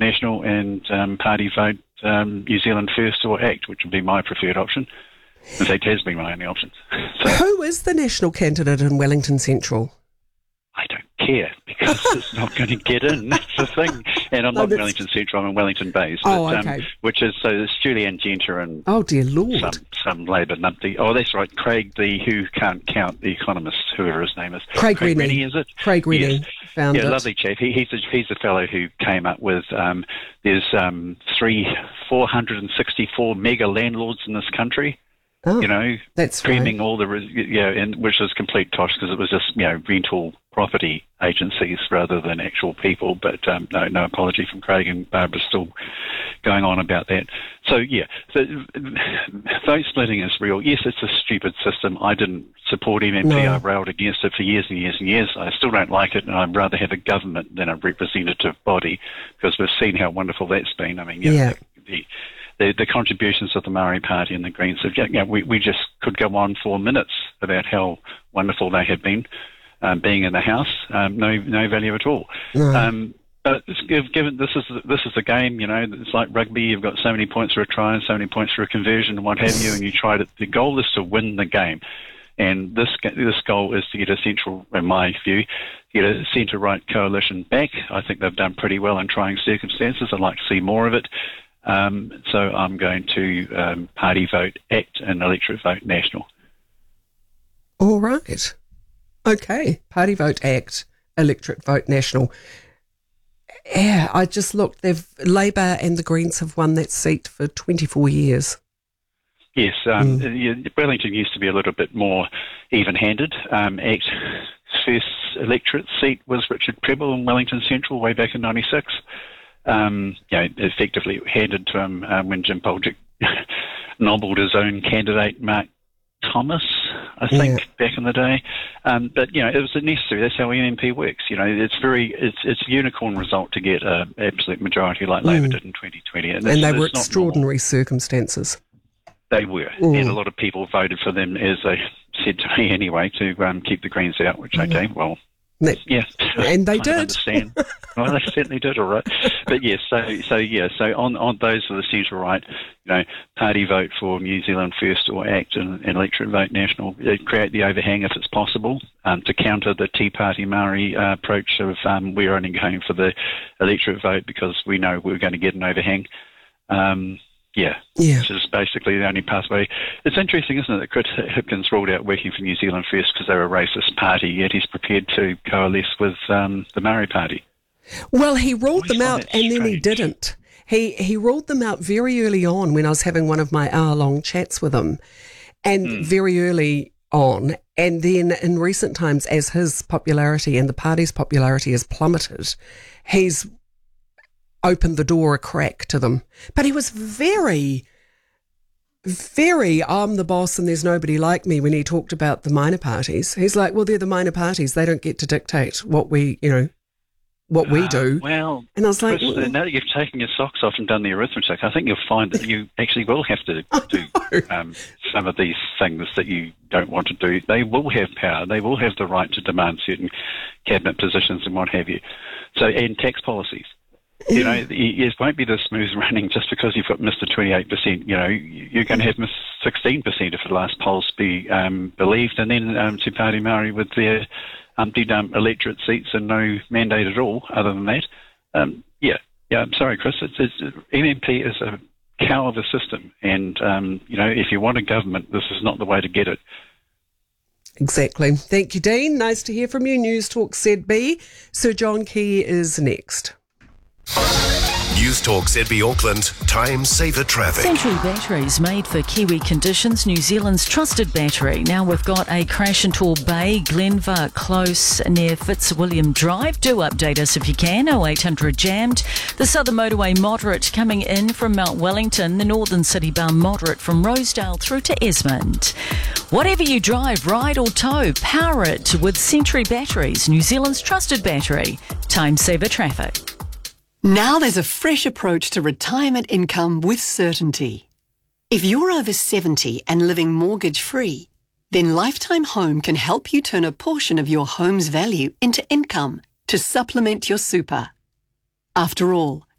National and party vote New Zealand First or ACT, which would be my preferred option. In fact, has been my only option. So, who is the national candidate in Wellington Central? I don't care, because it's not going to get in. That's the thing. And I'm not in Wellington Central, I'm in Wellington Bays. Okay. Which is, so it's Julianne Genter and oh dear Lord, some Labour numpty. Oh, that's right, Craig, the Who Can't Count, the economist, whoever his name is. Craig Rennie, is it? Craig Rennie, yes. found it. Yeah, lovely chap. He's the fellow who came up with, there's 464 mega landlords in this country. Oh, you know, that's screaming right. all the, and which was complete tosh, because it was just, rental property agencies rather than actual people. But no apology from Craig, and Barbara's still going on about that. So vote splitting is real. Yes, it's a stupid system. I didn't support MMP. No. I railed against it for years and years and years. I still don't like it, and I'd rather have a government than a representative body, because we've seen how wonderful that's been. I mean, the contributions of the Maori Party and the Greens, we just could go on for minutes about how wonderful they have been, being in the House. No value at all. No. But given this is the game, it's like rugby. You've got so many points for a try and so many points for a conversion and what have you, and you try to. The goal is to win the game, and this goal is to get a central, in my view, get a centre-right coalition back. I think they've done pretty well in trying circumstances. I'd like to see more of it. So I'm going to party vote ACT and electorate vote National. All right. Okay. Party vote ACT, electorate vote National. Yeah, I just looked. Labour and the Greens have won that seat for 24 years. Yes. Wellington used to be a little bit more even-handed. ACT's first electorate seat was Richard Prebble in Wellington Central way back in 96. Effectively handed to him when Jim Poljick nobbled his own candidate, Mark Thomas, I think, back in the day. But it was necessary. That's how MMP works. It's a unicorn result to get an absolute majority like Labour did in 2020. And they were extraordinary circumstances. They were. And a lot of people voted for them, as they said to me anyway, to keep the Greens out, which, okay, well... Yeah, and they did. Understand. Well, they certainly did, all right. But yes, so on those are the centre right, party vote for New Zealand First or ACT and electorate vote National. Create the overhang if it's possible to counter the Tea Party Maori approach of we're only going for the electorate vote because we know we're going to get an overhang. Which is basically the only pathway. It's interesting, isn't it, that Chris Hipkins ruled out working for New Zealand First because they're a racist party, yet he's prepared to coalesce with the Maori Party. Well, he ruled them out and then he didn't. He ruled them out very early on when I was having one of my hour-long chats with him, and very early on. And then in recent times, as his popularity and the party's popularity has plummeted, he's opened the door a crack to them. But he was very, very, I'm the boss and there's nobody like me when he talked about the minor parties. He's like, well, they're the minor parties. They don't get to dictate what we do. Well, and I was like, Chris, now that you've taken your socks off and done the arithmetic, I think you'll find that you actually will have to do some of these things that you don't want to do. They will have power. They will have the right to demand certain cabinet positions and what have you. So, and tax policies. It won't be the smooth running just because you've got Mr. 28%. You're going to have Mr. 16% if the last polls be believed, and then Te Party Maori with their umpty-dump electorate seats and no mandate at all other than that. I'm sorry, Chris. MMP is a cow of a system, and, if you want a government, this is not the way to get it. Exactly. Thank you, Dean. Nice to hear from you. News Talk ZB. Sir John Key is next. News Talk ZB Auckland, time saver traffic. Century Batteries, made for Kiwi conditions, New Zealand's trusted battery. Now we've got a crash in Tor Bay, Glenvar Close near Fitzwilliam Drive. Do update us if you can, 0800 jammed. The Southern Motorway moderate coming in from Mount Wellington, the Northern City bound moderate from Rosedale through to Esmond. Whatever you drive, ride or tow, power it with Century Batteries, New Zealand's trusted battery. Time saver traffic. Now there's a fresh approach to retirement income with certainty. If you're over 70 and living mortgage-free, then Lifetime Home can help you turn a portion of your home's value into income to supplement your super. After all,